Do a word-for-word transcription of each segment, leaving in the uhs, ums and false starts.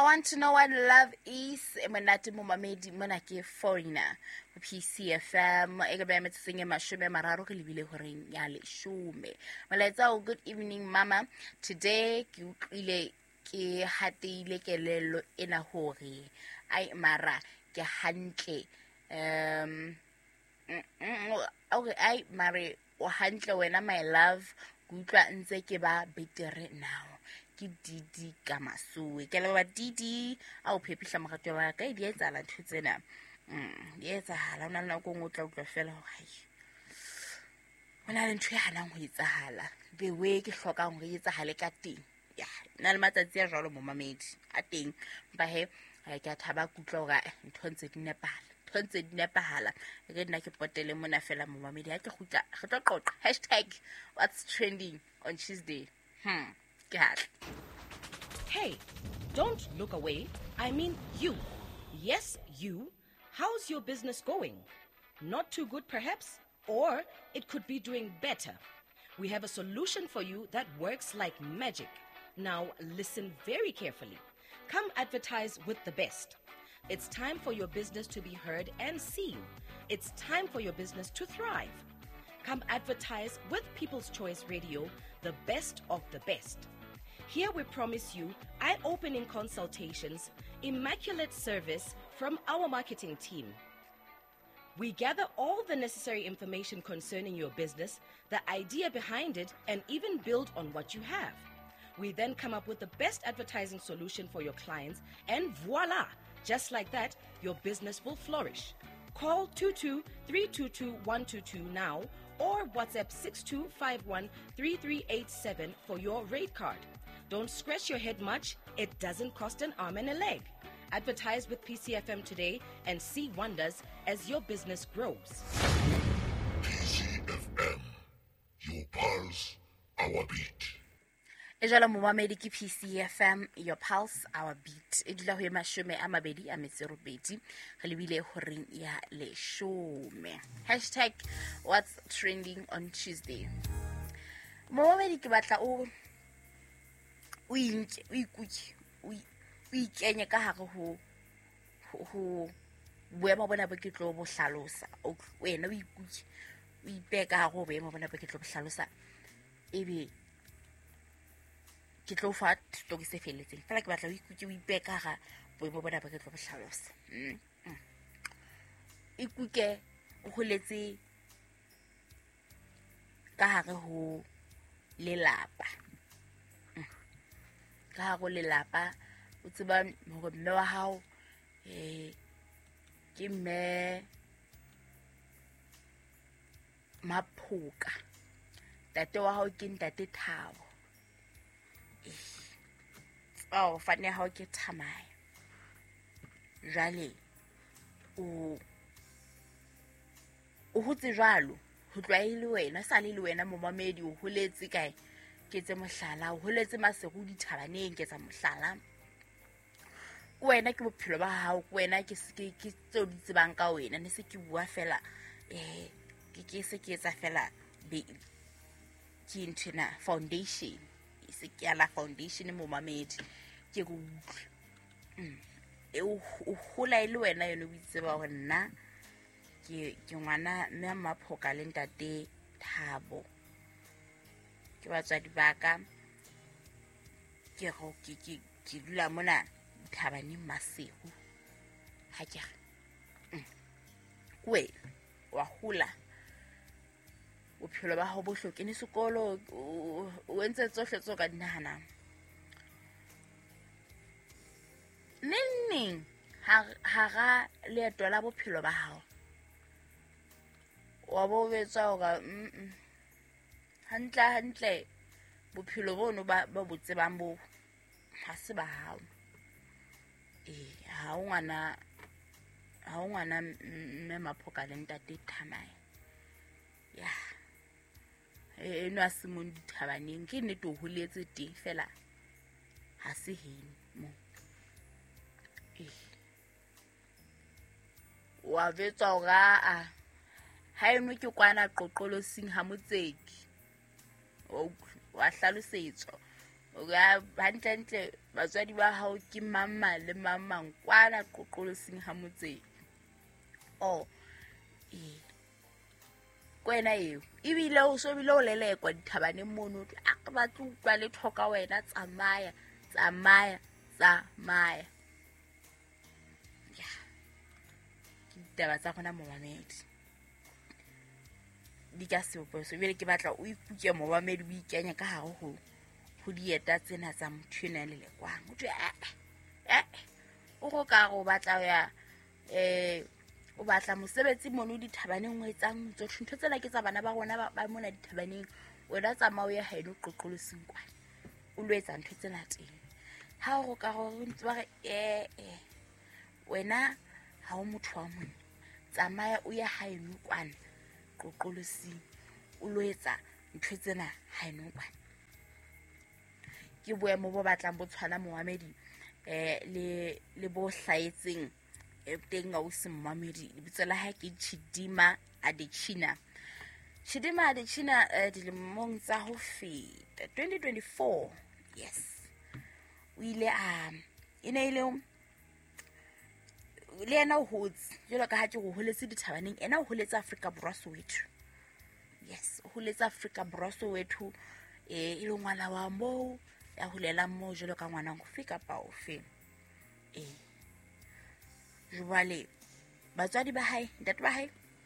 I want to know what love is. Emanati momamedi mona ke foreigner. P C F M e ga ba metseng e mashome mararo ke lebile horeng ya leshome. Malaetsa good evening mama. Today ke utlwile ke hatile kelelo ena hore ai mara ke hantle um okay ai mare o hantle wena my love ke utlwa ntse ke ba betere now. Didi Kamasu ke le ba Didi a o phepihla mogatwa wa ka e di etsala ntho tsena mm di etsahala ona nna go ngotla utlwa fela ho hai ona le ntho e halang ho etsahala be we ke hloka ho etsahale ka teng ya nna le matsatsi a jalo mo mamedi a teng ba he ke a thaba kutlo ga ntho ntse di nepala ntho ntse di nepahala ke nna ke potele mona fela mo mamedi ha ke gutla re tlo qoqa hashtag what's trending on Tuesday hmm Hey, don't look away. I mean you. Yes, you. How's your business going? Not too good, perhaps? Or it could be doing better. We have a solution for you that works like magic. Now, listen very carefully. Come advertise with the best. It's time for your business to be heard and seen. It's time for your business to thrive. Come advertise with People's Choice Radio, the best of the best. Here we promise you eye-opening consultations, immaculate service from our marketing team. We gather all the necessary information concerning your business, the idea behind it, and even build on what you have. We then come up with the best advertising solution for your clients, and voila! Just like that, your business will flourish. Call two two three two two one two two now or WhatsApp six two five one three three eight seven for your rate card. Don't scratch your head much. It doesn't cost an arm and a leg. Advertise with P C F M today and see wonders as your business grows. P C F M, your pulse, our beat. Ejala momamedi ke P C F M, your pulse, our beat. E dula ho mashome a mabedi a metso robedi re lebile horeng ya leshome. Hashtag what's trending on Tuesday. Momamedi ke batla o o inke o ikuki o ikenya ka hare ho ho boema bona ba ke tlo bo hlalosa o wena o ikuki o ipeka go boema bona ba ke tlo bo hlalosa ebe ke tlo fa stoki se feletseng fela ke batla o ikuki o ipeka ga boema bona ba ke tlo bo hlalosa mm ikuke o holetse ka hare ho lelapa ka go lelapa o tseba hore mme wa hao eh ke mme Maphoka tate wa hao ke ntate Thabo oh fane hao ke Thamaya jale o o hotse jalo ho tloile wena sa le le wena momamedi o holetse kae ke tse mohlala o holetse masego dithabaneng ke tsa mohlala wena ke bophelo ba hao wena ke se ke tseo di tsebang ka wena ne se ke bua fela eh ke ke se ke etsa fela be ke nthina foundation se ke ala foundation momamedi ke go mm e o hola ile wena yone o itseba hore nna ke ke ngwana mme Maphoka le ntate Thabo ke batswadi ba ka ke go ke ke ke dula mona Thabane Masego ha ke we wa hula o phelo ba ho bohloke ne sekolo o entse tsohle tso ka dinahana neng ha ga le tola bophelo ba hao wa bo betsa ga mm hantle hantle bophelo bono ba ba botse ba mo ha se ba hao eh ha o ngwana ha o ngwana mme Maphoka le ntate Thamaya ya e no asimon dithabaneng ke ne to holetse te fela ha se hene mo eh wa betsa ga a ha eno ke kwana qoqolosing ha motseki o wa hlalosetswa o ga hantle batswadi ba hao ke mama le mama kwana qoqolosing ha motse o e kwena eo ibile o so bile o lelekwa dithabane mono a ba tluwa le thoka wena tsamaya tsamaya tsamaya ya ditaba tsa gona momamedi di ka seopo so bile ke batla o ikuke momamedi o ikenya ka hare ho ho dieta tsena tsa motho ena le lekwang o tshwe eh o go ka go batla ya eh o batla mosebetsi mono dithabaneng o etsang tsotlhe ntho tsena ke tsa bana ba rona ba mona dithabaneng wena tsamao ya haeno qoqolosing kwa o lo etsa ntho tsena teng ha o go ka go ntse ba re eh eh wena ha o motho wa monna tsamaya o ya haeno kwana qoqolosing o lo etsa ntho tsena haeno kwana ke boemo bo batlang bo tshwana mohamedi eh le le bo hlaetseng teng o se mmamedi lebitso la hae ke Chidima Adetshina Chidima Adetshina dilemong tsa ho feta twenty twenty-four yes o ile a ene ile le ena o hotse jalo ka ha ke go holetse dithabaneng ena o holetse Afrika Borwa Soweto yes o holetse Afrika Borwa Soweto eh ile ngwana wa mo ya holela mo jalo ka ngwana go fika pa ofe eh jwale batswadi ba hae ntate ba hae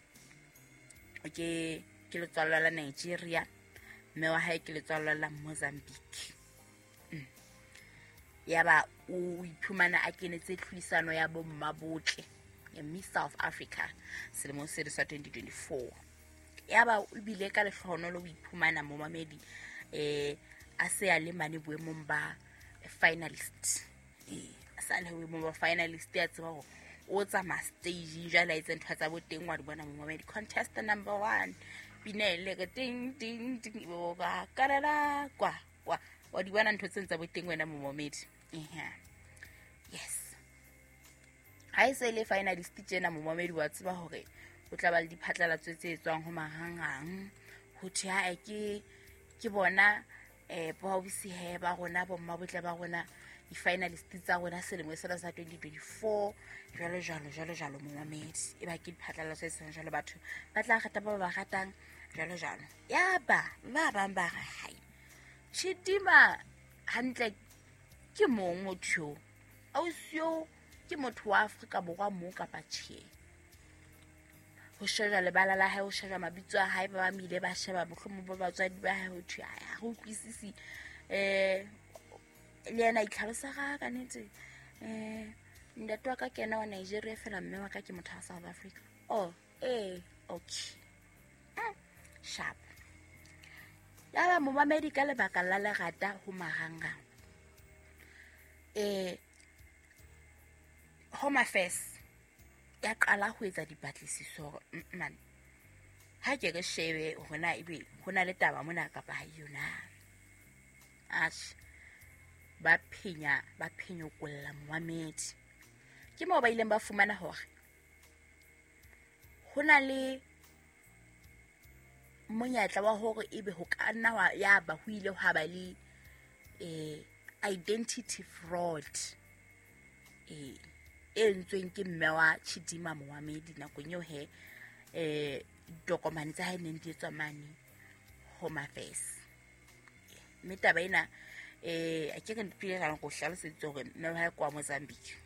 ke ke letswalo la Nigeria mme wa hae ke letswalo la Mozambique mm. ya ba o iphumana a kenetse tlhuisano ya bomma botle ya Miss South Africa selemo se sa twenty twenty-four ya ba o bile ka lehlono lo iphumana mo mamedi eh a se a le mane boemong ba finalist eh a sa le boemong ba finalist ya tseba go o tsa ma stage jala itse ntwa tsa boteng wa di bona mo mamedi contest number one binele ke ting ting ting bo ga karala kwa kwa wa di bona ntwa tsa boteng wena mo mamedi eh yes ha ise le finalist tsena mo mamedi wa tseba hore o tla ba le diphatlalatso tse etswang ho mahangang ho thia ke ke bona eh bobisi he ba rona bo mmabotle ba rona di finalist tsa rona selemo se sa twenty twenty-four jalo jalo jalo jalo mo mamedi e ba ke diphatlalatso tse jalo batho ba tla gata ba ba gatang jalo jalo ya ba ba ba ba hai Chidima hantle ke mong motho au sio ke motho wa Afrika Borwa mo ka patche ho shera le bala la hae ho shera mabitso a hae ba ba mile ba sheba bohlomo ba batswadi ba hae ho thwa ya go kwisisi eh le ena itlhalosa ga ka netse eh ntate wa ka kena wa Nigeria fela mme wa ka ke motho wa South Africa oh eh okay mm, sharp ya ba mo mamedi ka le baka la lerata ho mahanga eh Home Affairs ya qala ho etsa dipatlisiso man ha ke re shebe hona ebe hona le taba mona ka ba yona ash ba phenya ba phenyo kolla mohamedi ke mo ba ileng ba fumana hore hona le monyatla wa hore ebe ho kana wa ya ba ho ile ha ba le eh identity fraud eh entsweng ke mme wa Chidima Mohamedi na konyo he eh dokomane tsa hae neng di etswa mane Home Affairs meta ba ina eh a ke ke ntile ga go hlalosetsa hore mme wa kwa Mozambique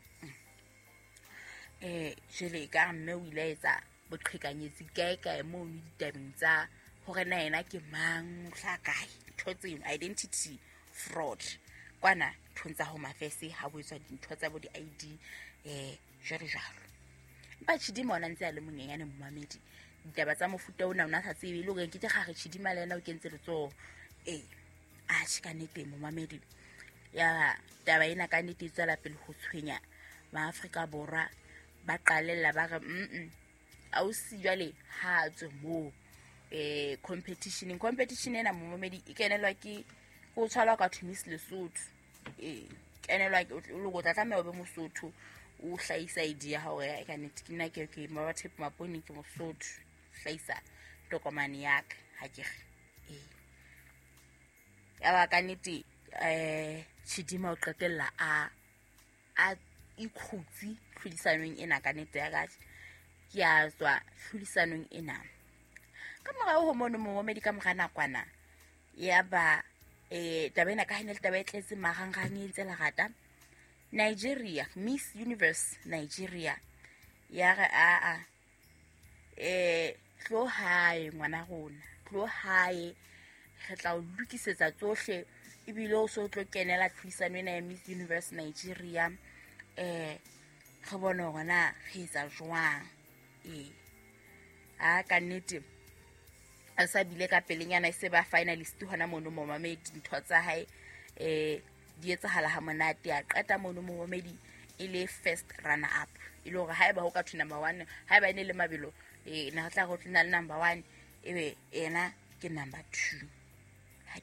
eh jele ka mme o ile etsa boqhekanyetsi kae kae mo ditabeng tsa hore na ena ke mang hla kae thotse identity fraud kwana thontsha Home Affairs ha bo etswa dintho tsa bo di I D eh jare jalo ba Chidima ona ntse a le monyenyane mmamedi ditaba tsa mofuta ona ona sa tsebe le gore ke tse gage Chidima le ena o kentse letso eh a tshika nete mmamedi ya taba ena ka nete tsela pele ho tshwenya ba Afrika Borwa ba qalella ba re mm au si jale ha tswe mo eh competition in competition ena mmamedi e kenelwa ke go tshwala ka Tunis Lesotho eh kenelwa ke logo tla tla be Mosotho o hlaisa idea ha o ya ka nete ke nna ke ke ma ba tip maponi ke Mosotho hlaisa tokomane yak ha ke eh ya ba ka nete eh Chidima o qetella a a ikhutsi tlhodisanong ena ka nete ya gae ke a tswa tlhodisanong ena ka morao ho mono momedi ka mogana kwana ya ba eh tabena ka hanel taba etletse magangang e ntse la gata Nigeria Miss Universe Nigeria ya ga a a eh tlo hae ngwana rona tlo hae re tla o lukisetsa tsohle ebile o so tlo kenela tlhisano ena ya Miss Universe Nigeria eh re bona gona ge tsa jwang eh a ka nnete a sa bile ka pelenyana e se ba finalist hona mono mo mamedi ntho tsa hae eh di etsahala ha monate a qeta mono mo mamedi ile first runner up ile gore haeba ho ka thuna number one haeba ene le mabelo eh na tla go tuna le number one ebe ena ke number two.